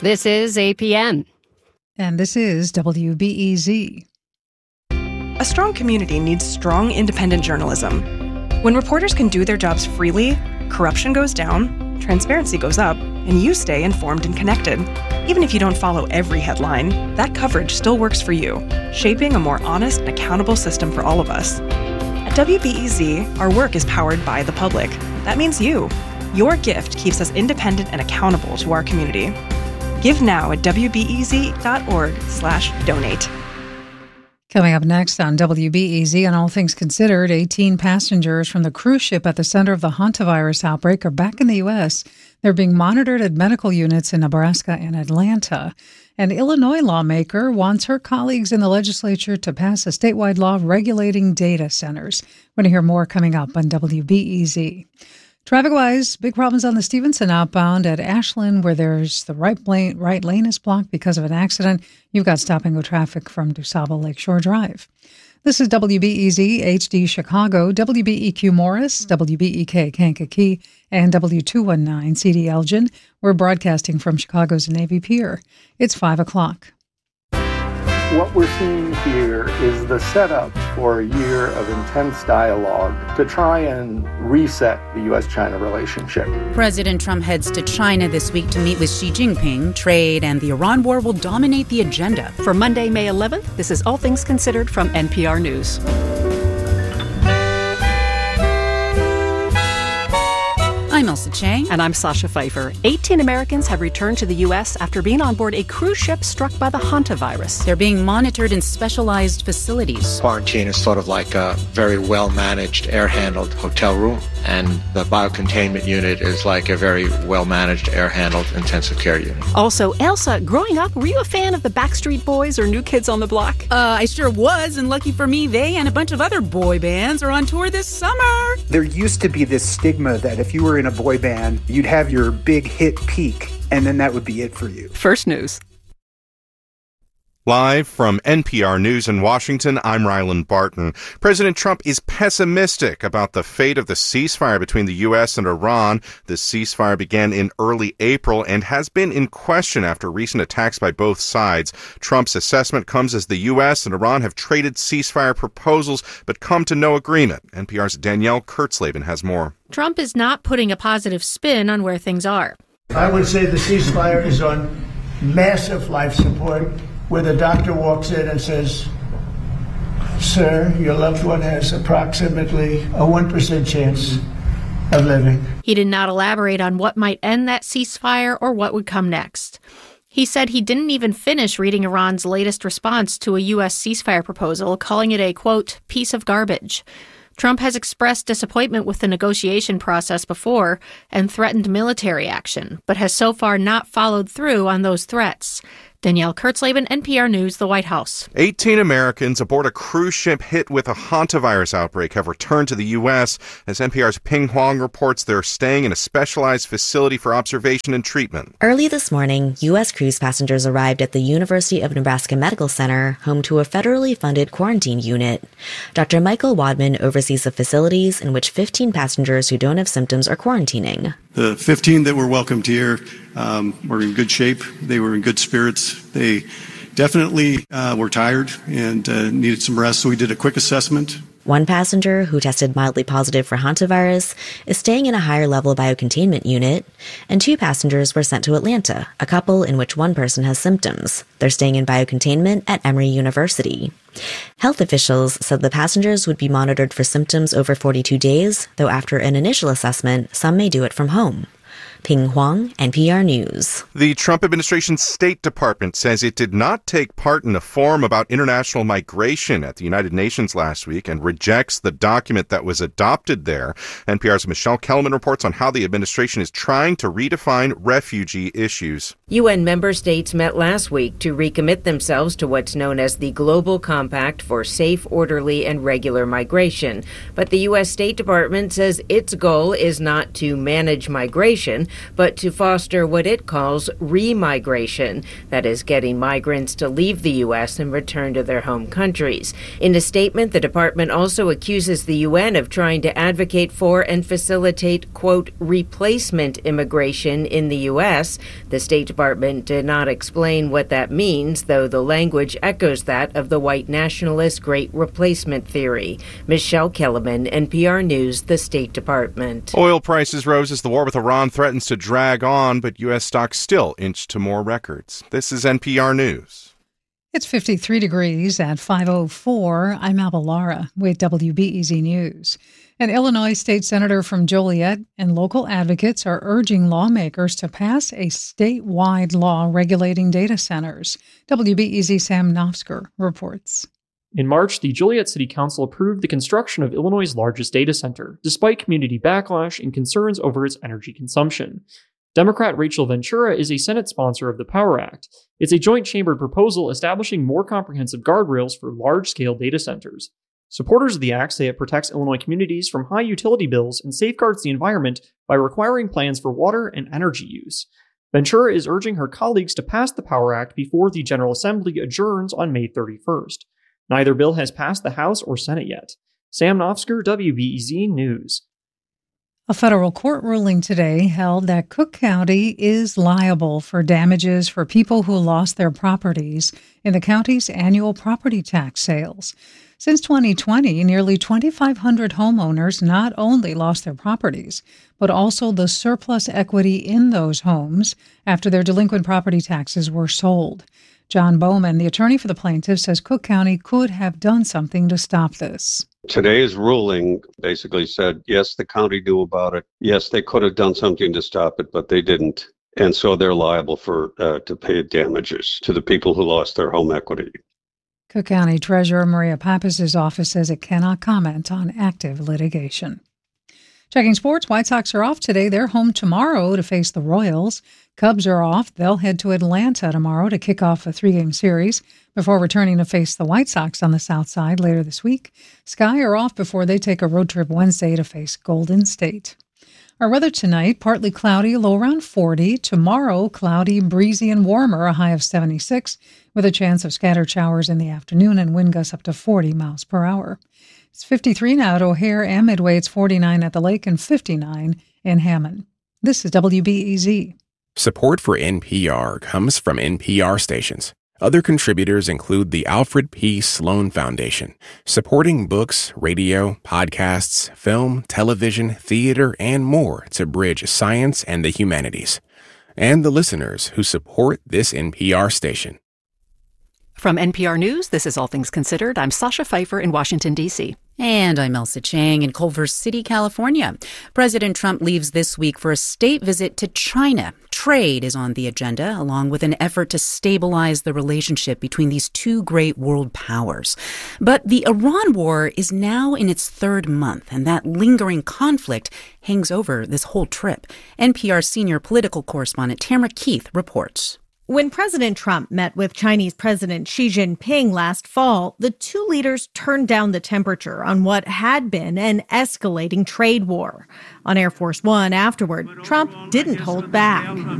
This is APM. And this is WBEZ. A strong community needs strong, independent journalism. When reporters can do their jobs freely, corruption goes down, transparency goes up, and you stay informed and connected. Even if you don't follow every headline, that coverage still works for you, shaping a more honest and accountable system for all of us. At WBEZ, our work is powered by the public. That means you. Your gift keeps us independent and accountable to our community. Give now at wbez.org/donate. Coming up next on WBEZ on All Things Considered, 18 passengers from the cruise ship at the center of the hantavirus outbreak are back in the U.S. They're being monitored at medical units in Nebraska and Atlanta. An Illinois lawmaker wants her colleagues in the legislature to pass a statewide law regulating data centers. We're going to hear more coming up on WBEZ. Traffic-wise, big problems on the Stevenson outbound at Ashland, where there's the right lane is blocked because of an accident. You've got stop-and-go traffic from DuSable Lakeshore Drive. This is WBEZ HD Chicago, WBEQ Morris, WBEK Kankakee, and W219 CD Elgin. We're broadcasting from Chicago's Navy Pier. It's 5 o'clock. What we're seeing here is the setup for a year of intense dialogue to try and reset the U.S.-China relationship. President Trump heads to China this week to meet with Xi Jinping. Trade and the Iran war will dominate the agenda. For Monday, May 11th, this is All Things Considered from NPR News. I'm Elsa Chang. And I'm Sasha Pfeiffer. 18 Americans have returned to the U.S. after being on board a cruise ship struck by the hantavirus. They're being monitored in specialized facilities. Quarantine is sort of like a very well-managed, air-handled hotel room, and the biocontainment unit is like a very well-managed, air-handled intensive care unit. Also, Elsa, growing up, were you a fan of the Backstreet Boys or New Kids on the Block? I sure was, and lucky for me, they and a bunch of other boy bands are on tour this summer. There used to be this stigma that if you were in a boy band, you'd have your big hit peak, and then that would be it for you. First News. Live from NPR News in Washington, I'm Ryland Barton. President Trump is pessimistic about the fate of the ceasefire between the U.S. and Iran. The ceasefire began in early April and has been in question after recent attacks by both sides. Trump's assessment comes as the U.S. and Iran have traded ceasefire proposals but come to no agreement. NPR's Danielle Kurtzleben has more. Trump is not putting a positive spin on where things are. I would say the ceasefire is on massive life support, where the doctor walks in and says, "Sir, your loved one has approximately a 1% chance of living." He did not elaborate on what might end that ceasefire or what would come next. He said he didn't even finish reading Iran's latest response to a U.S. ceasefire proposal, calling it a, quote, piece of garbage. Trump has expressed disappointment with the negotiation process before and threatened military action, but has so far not followed through on those threats. Danielle Kurtzleben, NPR News, the White House. 18 Americans aboard a cruise ship hit with a hantavirus outbreak have returned to the U.S. As NPR's Ping Huang reports, they're staying in a specialized facility for observation and treatment. Early this morning, U.S. cruise passengers arrived at the University of Nebraska Medical Center, home to a federally funded quarantine unit. Dr. Michael Wadman oversees the facilities in which 15 passengers who don't have symptoms are quarantining. The 15 that were welcomed here were in good shape. They were in good spirits. They definitely were tired and needed some rest, so we did a quick assessment. One passenger who tested mildly positive for hantavirus is staying in a higher-level biocontainment unit, and 2 passengers were sent to Atlanta, a couple in which one person has symptoms. They're staying in biocontainment at Emory University. Health officials said the passengers would be monitored for symptoms over 42 days, though after an initial assessment, some may do it from home. Ping Huang, NPR News. The Trump administration's State Department says it did not take part in a forum about international migration at the United Nations last week and rejects the document that was adopted there. NPR's Michelle Kellerman reports on how the administration is trying to redefine refugee issues. UN member states met last week to recommit themselves to what's known as the Global Compact for Safe, Orderly, and Regular Migration. But the U.S. State Department says its goal is not to manage migration, but to foster what it calls remigration, that is, getting migrants to leave the U.S. and return to their home countries. In a statement, the department also accuses the UN of trying to advocate for and facilitate, quote, replacement immigration in the U.S. The State Department did not explain what that means, though the language echoes that of the white nationalist Great Replacement theory. Michelle Kellerman, NPR News, the State Department. Oil prices rose as the war with Iran threatens to drag on, but U.S. stocks still inch to more records. This is NPR News. It's 53 degrees at 5:04. I'm Abel Lara with WBEZ News. An Illinois state senator from Joliet and local advocates are urging lawmakers to pass a statewide law regulating data centers. WBEZ Sam Nofsker reports. In March, the Joliet City Council approved the construction of Illinois' largest data center, despite community backlash and concerns over its energy consumption. Democrat Rachel Ventura is a Senate sponsor of the Power Act. It's a joint-chambered proposal establishing more comprehensive guardrails for large-scale data centers. Supporters of the act say it protects Illinois communities from high utility bills and safeguards the environment by requiring plans for water and energy use. Ventura is urging her colleagues to pass the Power Act before the General Assembly adjourns on May 31st. Neither bill has passed the House or Senate yet. Sam Nofsker, WBEZ News. A federal court ruling today held that Cook County is liable for damages for people who lost their properties in the county's annual property tax sales. Since 2020, nearly 2,500 homeowners not only lost their properties, but also the surplus equity in those homes after their delinquent property taxes were sold. John Bowman, the attorney for the plaintiffs, says Cook County could have done something to stop this. Today's ruling basically said, yes, the county knew about it. Yes, they could have done something to stop it, but they didn't. And so they're liable to pay damages to the people who lost their home equity. Cook County Treasurer Maria Pappas' office says it cannot comment on active litigation. Checking sports, White Sox are off today. They're home tomorrow to face the Royals. Cubs are off. They'll head to Atlanta tomorrow to kick off a 3-game series before returning to face the White Sox on the South Side later this week. Sky are off before they take a road trip Wednesday to face Golden State. Our weather tonight, partly cloudy, low around 40. Tomorrow, cloudy, breezy, and warmer, a high of 76, with a chance of scattered showers in the afternoon and wind gusts up to 40 miles per hour. It's 53 now at O'Hare and Midway. It's 49 at the Lake and 59 in Hammond. This is WBEZ. Support for NPR comes from NPR stations. Other contributors include the Alfred P. Sloan Foundation, supporting books, radio, podcasts, film, television, theater, and more to bridge science and the humanities. And the listeners who support this NPR station. From NPR News, this is All Things Considered. I'm Sasha Pfeiffer in Washington, D.C. And I'm Elsa Chang in Culver City, California. President Trump leaves this week for a state visit to China. Trade is on the agenda, along with an effort to stabilize the relationship between these two great world powers. But the Iran war is now in its third month, and that lingering conflict hangs over this whole trip. NPR senior political correspondent Tamara Keith reports. When President Trump met with Chinese President Xi Jinping last fall, the two leaders turned down the temperature on what had been an escalating trade war. On Air Force One afterward, Trump didn't hold back.